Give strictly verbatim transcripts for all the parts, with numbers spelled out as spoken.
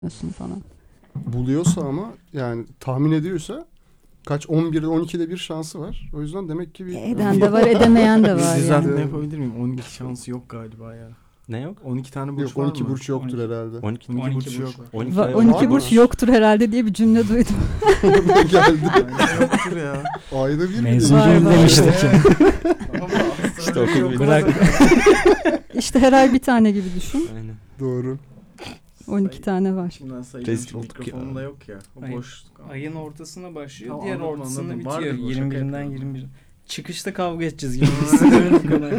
falan. Buluyorsa ama yani tahmin ediyorsa kaç on birde on ikide bir şansı var. O yüzden demek ki bir... Eden de var, edemeyen de var Düzeltme yani. yapabilir miyim? on iki şansı yok galiba ya. Ne yok? on iki tane burç Yok, var on iki mı? burç yoktur on iki. herhalde. on iki, on iki on burç iki yok. burç var. on iki, Va- ay on iki var burç mı? yoktur herhalde diye bir cümle duydum. Geldi. Yani yoktur ya. Ayda bir mi? Mezun Var, gibi var. demiştik ya. İşte okul bilgisi. Bırak. İşte her ay bir tane gibi düşün. Aynen. Doğru. on iki tane var. Şimdiden sayacağım. Rezil Şu olduk mikrofonum ya. da yok ya. O Ayın- boş. Ayın ortasına başlıyor. Tamam, diğer anladım, ortasında anladım. bitiyor. Vardır bu, şaka yirmi birinden yapıyorum. yirmi bir. Çıkışta kavga edeceğiz gibi hissediyorum bu kadar.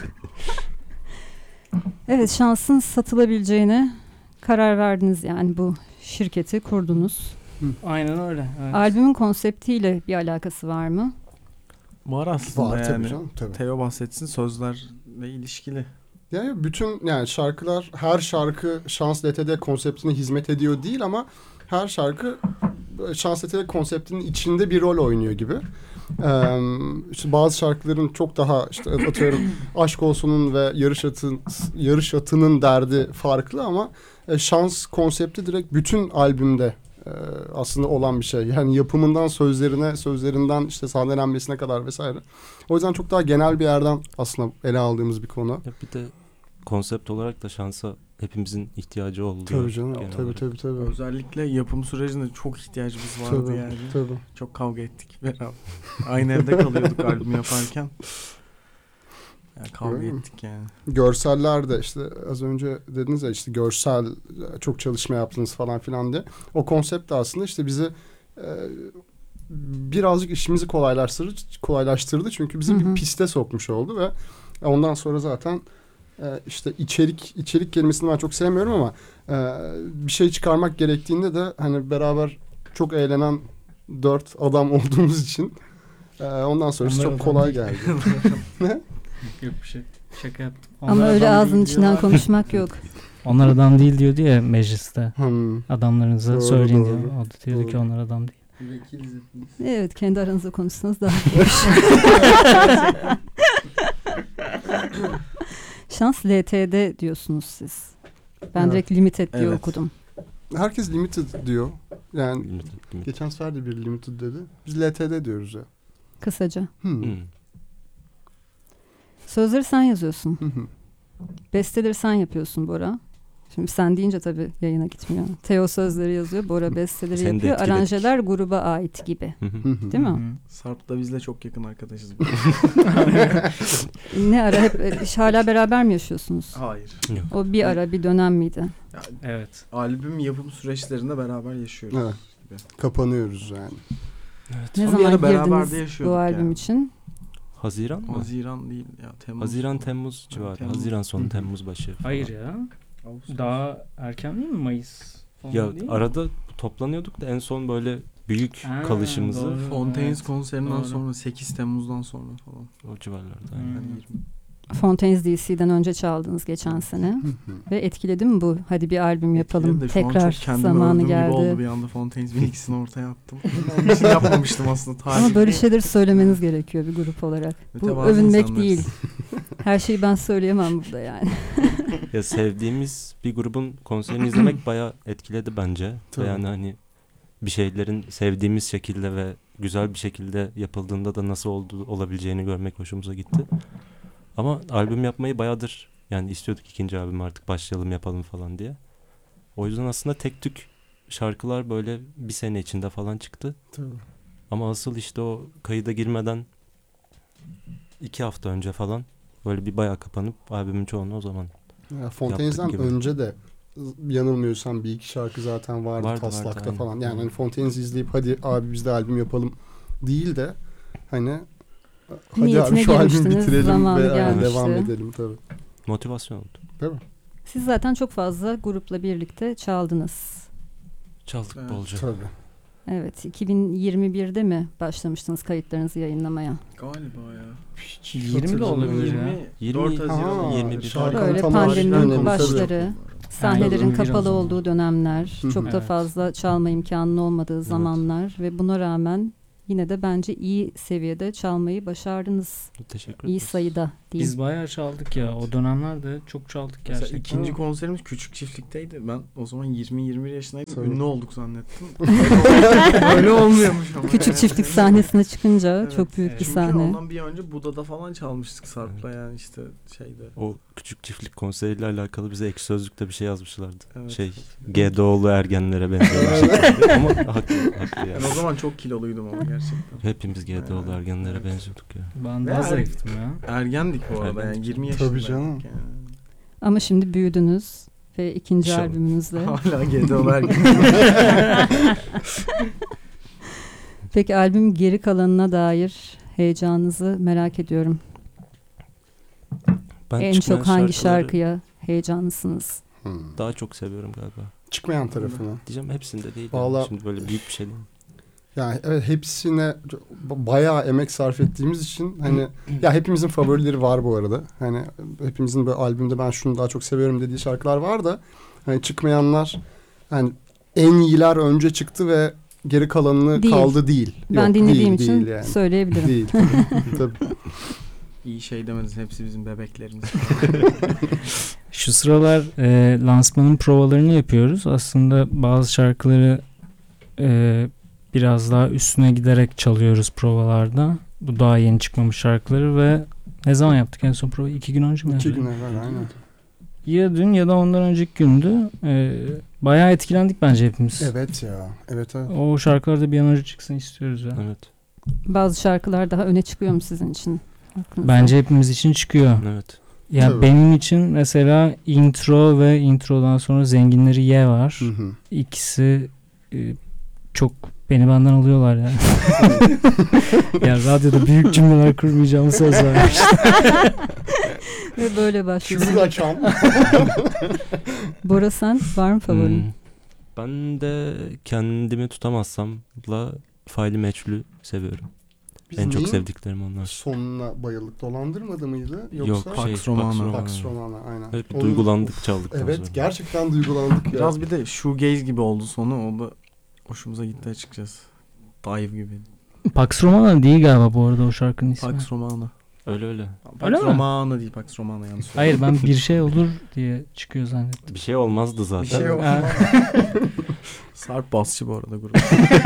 Evet, şansın satılabileceğine karar verdiniz, yani bu şirketi kurdunuz. Aynen öyle. Evet. Albümün konseptiyle bir alakası var mı? Var aslında Var tabii yani. canım. Tabii. Teo bahsetsin, sözlerle ilişkili. Yani bütün yani şarkılar, her şarkı Şans L T D konseptine hizmet ediyor değil ama her şarkı Şans L T D konseptinin içinde bir rol oynuyor gibi. Ee, işte bazı şarkıların çok daha işte atıyorum Aşk Olsun'un ve Yarış Atın Yarış Atı'nın derdi farklı ama e, Şans konsepti direkt bütün albümde e, aslında olan bir şey. Yani yapımından sözlerine, sözlerinden işte sahnelenmesine kadar vesaire. O yüzden çok daha genel bir yerden aslında ele aldığımız bir konu. Ya bir de konsept olarak da şansa hepimizin ihtiyacı oluyor. Tabii canım. genel Tabii olarak. tabii tabii. Özellikle yapım sürecinde çok ihtiyacımız vardı Tabii, yani. tabii. Çok kavga ettik beraber. Aynı evde kalıyorduk albüm yaparken. Yani kavga Öyle mi? ettik yani. Görseller de işte az önce dediniz ya işte görsel çok çalışma yaptınız falan filan diye. O konsept de aslında işte bizi e, birazcık işimizi kolaylaştırdı, kolaylaştırdı çünkü bizi Hı hı. bir piste sokmuş oldu ve ondan sonra zaten e, işte içerik içerik kelimesini ben çok sevmiyorum ama e, bir şey çıkarmak gerektiğinde de hani beraber çok eğlenen dört adam olduğumuz için e, ondan sonra Onlar çok adam kolay değil. geldi. Yok bir şey. Şaka yaptım. Ama Onlar öyle adam ağzının değil içinden diyorlar. konuşmak yok. Onlar adam değil diyordu ya mecliste. Hmm. Adamlarınıza Doğru, söyleyin doğru. diyor. O da diyordu ki Doğru. onlar adam değil. Evet, kendi aranızda konuşsanız daha iyi olur. Şans L T D diyorsunuz siz. Ben Evet. direkt limited diye Evet. okudum. Herkes limited diyor. Yani Limited, limited. geçen sefer de bir limited dedi. Biz L T D diyoruz ya. Kısaca. Hmm. Hmm. Sözleri sen yazıyorsun. Hı hı. Besteleri sen yapıyorsun Bora. Şimdi sen deyince tabii yayına gitmiyor. Teo sözleri yazıyor, Bora besteleri Seni de yapıyor. etkiledik. Aranjeler gruba ait gibi. Hı hı. Hı hı. Değil mi? Hı. Sarp da bizle çok yakın arkadaşız. Ne ara hep e, hala beraber mi yaşıyorsunuz? Hayır. Yok. O bir ara bir dönem miydi? Ya, Evet. albüm yapım süreçlerinde beraber yaşıyoruz. Evet. Gibi. Kapanıyoruz yani. Ne Ama bir zaman ara beraber girdiniz de bu yaşıyorduk albüm yani. için? Haziran mı? Haziran değil ya Temmuz. Haziran Temmuz civarı. Temmuz. Haziran sonu Hı hı. Temmuz başı. falan. Hayır ya. Ağustos. Daha erken değil mi Mayıs? Falan Ya değil mi? arada toplanıyorduk da en son böyle büyük Ha, kalışımızı doğru. Fontaines Evet, konserinden doğru. sonra sekiz Temmuz'dan sonra falan. o civarlarda. Hı. aynen. Yani yirmi. Fontaines D C'den önce çaldınız geçen sene. Hı hı. Ve etkiledi mi bu? Hadi bir albüm yapalım. Etkiledi de şu an Tekrar çok kendimi zamanı övdüğüm gibi oldu geldi. bir anda Fontaines bilgisini ortaya attım. Onun için yapmamıştım aslında tarih. Ama böyle şeyleri söylemeniz gerekiyor bir grup olarak. Bu Mütevazı övünmek insanlarız. değil. Her şeyi ben söyleyemem burada yani. Ya sevdiğimiz bir grubun konserini izlemek bayağı etkiledi bence. Tabii. Ve yani hani bir şeylerin sevdiğimiz şekilde ve güzel bir şekilde yapıldığında da nasıl olduğu olabileceğini görmek hoşumuza gitti. Ama albüm yapmayı bayağıdır yani istiyorduk, ikinci albüm artık başlayalım yapalım falan diye. O yüzden aslında tek tük şarkılar böyle bir sene içinde falan çıktı. Tabii. Ama asıl işte o kayıda girmeden iki hafta önce falan böyle bir bayağı kapanıp albümün çoğunu o zaman. Ya Fontaines'den Yaptık gibi. önce de yanılmıyorsam bir iki şarkı zaten vardı, Vardı, taslakta vardı, aynen. falan. Yani hani Fontaines'i izleyip hadi abi biz de albüm yapalım değil de hani hadi Niyetine abi şu albümü girmiştiniz, bitirelim zamanı ve yani gelmişti. devam edelim tabii. Motivasyon oldu. Değil mi? Siz zaten çok fazla grupla birlikte çaldınız. Çaldık Evet. bolca. Tabii. Evet, iki bin yirmi birde mi başlamıştınız kayıtlarınızı yayınlamaya? Galiba ya. Hiç yirmi de hatırlamıyorum. olabilir ya. yirmi, dört yirmi, Haziran. Aha, yirmi bir. şarkının Böyle tam pandeminin orijinal dönemi, başları. Sahnelerin yirmi bir o kapalı zaman. olduğu dönemler, Hı hı. çok da Evet. fazla çalma imkanının olmadığı zamanlar ve buna rağmen yine de bence iyi seviyede çalmayı başardınız. Teşekkür İyi ederiz. sayıda diyeyim. Biz bayağı çaldık ya. O dönemlerde çok çaldık Mesela gerçekten. ikinci ama konserimiz Küçük Çiftlik'teydi. Ben o zaman yirmi yirmi bir yaşındaydım. Tabii. Ünlü olduk zannettim. Öyle olmuyormuş ama. Küçük çiftlik sahnesine çıkınca Evet, çok büyük evet. bir Çünkü sahne. ondan bir önce Buda'da falan çalmıştık Sarp'la yani işte şeyde. O küçük çiftlik konseriyle alakalı bize Ekşi Sözlük'te bir şey yazmışlardı. Evet. Şey, G Doğulu ergenlere benziyorlar. Ama haklı, haklı yani. Yani o zaman çok kiloluydum ama gerçekten. Hepimiz G Doğulu Evet. ergenlere Evet. benziyorduk ya. Ben Ve daha er- zayıftım ya. Ergendik bu arada Ergendik. yani yirmi Tabii yaşındaydık. canım. Yani. Ama şimdi büyüdünüz ve ikinci İnşallah. albümünüzle. Hala G D O ergen. Peki albüm geri kalanına dair heyecanınızı merak ediyorum. Ben En çıkmayan çok hangi şarkıları şarkıya heyecanlısınız? Hmm. daha çok seviyorum galiba. Çıkmayan tarafını. Diyeceğim hepsinde değil. Vallahi- Yani. Şimdi böyle büyük bir şey değil. Yani evet, hepsine ba- bayağı emek sarf ettiğimiz için hani ya hepimizin favorileri var bu arada. Hani hepimizin böyle albümde ben şunu daha çok seviyorum dediği şarkılar var da hani çıkmayanlar hani en iyiler önce çıktı ve geri kalanını Değil. kaldı değil. Ben Yok, dinlediğim değil, için değil yani. söyleyebilirim. Değil. Tabii. İyi şey demediniz. Hepsi bizim bebeklerimiz. Şu sıralar e, lansmanın provalarını yapıyoruz. Aslında bazı şarkıları e, biraz daha üstüne giderek çalıyoruz provalarda. Bu daha yeni çıkmamış şarkıları ve ne zaman yaptık en son provayı? İki gün önce mi? İki yaptık? gün evvel aynen. Ya dün ya da ondan önceki gündü. E, bayağı etkilendik bence hepimiz. Evet ya. Evet evet. O şarkılar da bir an önce çıksın istiyoruz ya. Evet. Bazı şarkılar daha öne çıkıyor mu sizin için? Aklınızda? Bence hepimiz için çıkıyor. Evet. Ya Tabii. benim için mesela intro ve introdan sonra Zenginleri Ye var. Hı hı. İkisi e, çok beni benden alıyorlar ya. Ya radyoda büyük cümleler kurmayacağımı söz vermiştim. Ve böyle başlıyor. Şurada çam. Bora sen var mı favorin? Hmm. Ben de kendimi tutamazsamla faili meçhulü seviyorum. Biz En çok neyin sevdiklerim onlar. sonuna bayıldık. Dolandırmadı mıydı? Yoksa Yok şey, Pax Romana. Pax Romana. Pax Romana aynen. Evet, bir Onun- duygulandık çaldıktan Evet sonra. gerçekten duygulandık ya. Biraz bir de shoegaze gibi oldu sonu. O da hoşumuza gitti açıkçası. Dive gibi. Pax Romana değil galiba bu arada o şarkının ismi. Pax Romana. Öyle öyle. Pax Öyle mi? Romana değil Pax Romana yanlış. Hayır ben bir şey olur diye çıkıyor zannettim. Bir şey olmazdı zaten. Bir şey yok. Ha. Sarp basçı bu arada grup.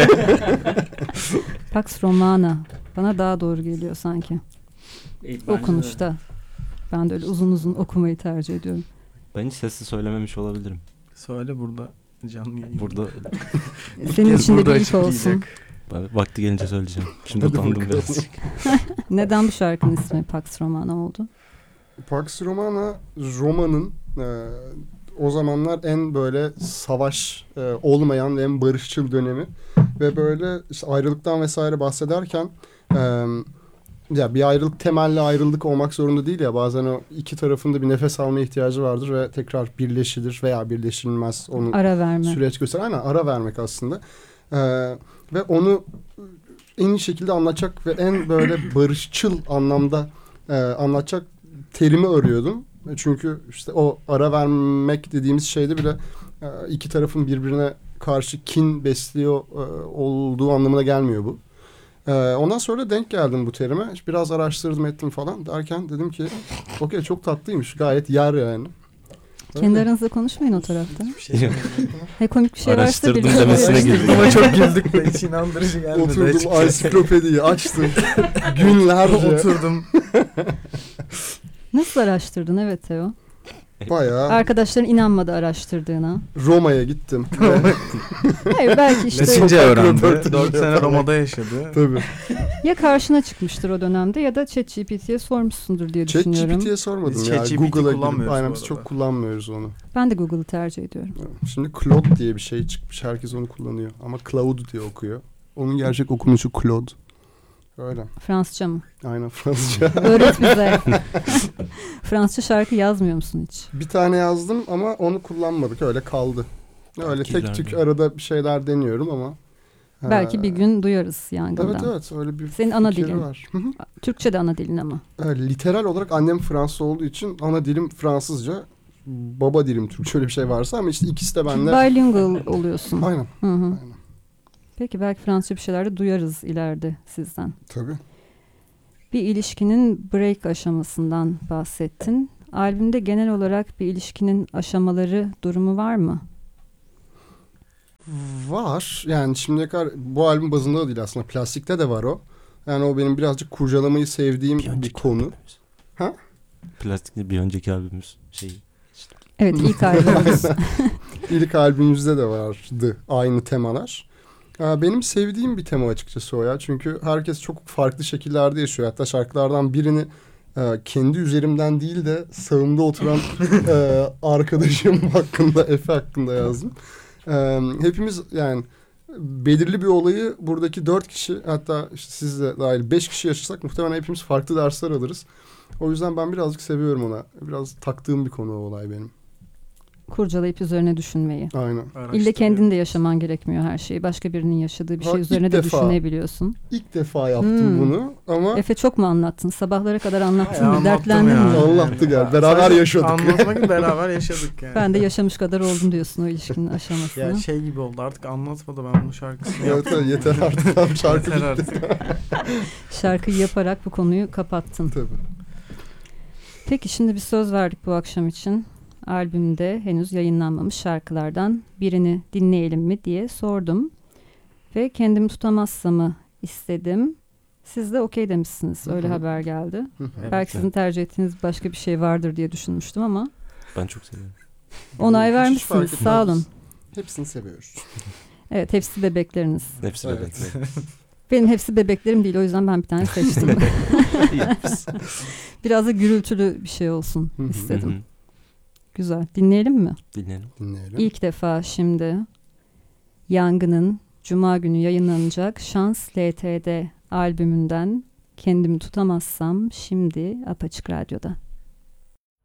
Pax Romana. Bana daha doğru geliyor sanki. Okunuşta. Ben de öyle uzun uzun okumayı tercih ediyorum. Ben hiç sesli söylememiş olabilirim. Söyle burada canlı yayın. Burada Senin kez için de burada bir ilk olsun. açıklayacak. ben vakti gelince söyleyeceğim. Şimdi Hadi utandım bakalım. biraz. Neden bu şarkının ismi Pax Romana oldu? Pax Romana Roma'nın e, o zamanlar en böyle savaş e, olmayan ve en barışçıl dönemi ve böyle işte ayrılıktan vesaire bahsederken e, ya bir ayrılık temelli ayrılık olmak zorunda değil ya, bazen o iki tarafında bir nefes almaya ihtiyacı vardır ve tekrar birleşilir veya birleşilmez, onu Ara verme. süreç göster. Aynen, ara vermek aslında. Ee, ve onu en iyi şekilde anlatacak ve en böyle barışçıl anlamda e, anlatacak terimi arıyordum. Çünkü işte o ara vermek dediğimiz şeyde bile e, iki tarafın birbirine karşı kin besliyor e, olduğu anlamına gelmiyor bu. E, ondan sonra denk geldim bu terime. Biraz araştırdım ettim falan derken dedim ki okey, çok tatlıymış, gayet yer yani. Kendi aranızda konuşmayın o tarafta. Bir şey He, komik bir şey varsa Araştırdım birlikte demesine araştırın. girdim. Ama çok güldük de hiç inandırıcı gelmedi. Oturdum açıkçası. ansiklopediyi açtım günlerce. Oturdum. Nasıl araştırdın? Evet Teo. Bayağı Arkadaşların inanmadı araştırdığına. Roma'ya gittim. Hayır belki işte Latince Sokak öğrendi. röportajı dört sene yaparak. Roma'da yaşadı. Tabii. ya karşına çıkmıştır o dönemde ya da ChatGPT'ye sormuşsundur diye düşünüyorum. ChatGPT'ye sormadım Biz ya. ChatGPT Google'a gidip, kullanmıyoruz aynen bu biz arada. çok kullanmıyoruz onu. Ben de Google'ı tercih ediyorum. Şimdi Claude diye bir şey çıkmış. Herkes onu kullanıyor. Ama Claude diye okuyor. Onun gerçek okunuşu Claude. Öyle. Fransızca mı? Aynen, Fransızca. Öğret bize. Fransızca şarkı yazmıyor musun hiç? Bir tane yazdım ama onu kullanmadık. Öyle kaldı. Öyle Belki tek tük ileride. arada bir şeyler deniyorum ama. Belki Ee, bir gün duyarız yangından. Evet evet, öyle bir Senin ana fikri dilin. var. Hı hı. Türkçe de ana dilin ama. Evet, literal olarak annem Fransız olduğu için ana dilim Fransızca, baba dilim Türkçe, öyle bir şey varsa ama işte ikisi de bende. Bilingual oluyorsun. Aynen. Hı hı. Aynen. Peki belki Fransızca bir şeyler de duyarız ileride sizden. Tabii. Bir ilişkinin break aşamasından bahsettin. Albümde genel olarak bir ilişkinin aşamaları durumu var mı? Var. Yani şimdiye kadar bu albüm bazında da değil aslında. Plastikte de var o. Yani o benim birazcık kurcalamayı sevdiğim bir, bir konu. Albümümüz. Ha? Plastikli bir önceki albümümüz. Şey, Evet, ilk albümümüz. İlk albümümüzde de vardı aynı temalar. Benim sevdiğim bir tema açıkçası o ya. Çünkü herkes çok farklı şekillerde yaşıyor. Hatta şarkılardan birini kendi üzerimden değil de sağımda oturan arkadaşım hakkında, Efe hakkında yazdım. Hepimiz yani belirli bir olayı buradaki dört kişi, hatta işte siz de dahil beş kişi yaşasak muhtemelen hepimiz farklı dersler alırız. O yüzden ben birazcık seviyorum ona. Biraz taktığım bir konu o olay benim. Kurcalayıp üzerine düşünmeyi. Aynen. İlle kendin de yaşaman gerekmiyor her şeyi. Başka birinin yaşadığı bir Ha, şey üzerine de defa, düşünebiliyorsun. İlk defa yaptım Hmm. bunu ama... Efe çok mu anlattın? Sabahlara kadar anlattın Hayır, mı? Dertlendin ya. mi? Anlattı gel. Ya, Beraber sadece yaşadık. Anlatmak beraber yaşadık yani. Ben de yaşamış kadar oldum diyorsun o ilişkinin aşamasını. Ya şey gibi oldu, artık anlatmadı, ben bunun şarkısını Evet, yaptım. evet, yeter artık. Tam şarkı Yeter bitti. artık. Şarkıyı yaparak bu konuyu kapattın. Tabii. Peki şimdi bir söz verdik bu akşam için. Albümde henüz yayınlanmamış şarkılardan birini dinleyelim mi diye sordum. Ve kendimi tutamazsamı istedim. Siz de okey demişsiniz. Öyle Hı hı. haber geldi. Evet. Belki sizin tercih ettiğiniz başka bir şey vardır diye düşünmüştüm ama ben çok seviyorum. onay Hiç fark vermişsiniz. etmez. Sağ olun. Hepsini seviyoruz. Evet, hepsi bebekleriniz. Hepsi Evet. bebekler. Benim hepsi bebeklerim değil, o yüzden ben bir tane seçtim. Biraz da gürültülü bir şey olsun Hı hı. istedim. Hı hı. Güzel. Dinleyelim mi? Dinleyelim. Dinleyelim. İlk defa şimdi Yangın'ın Cuma günü yayınlanacak Şans L T D albümünden Kendimi Tutamazsam şimdi Apaçık Radyo'da.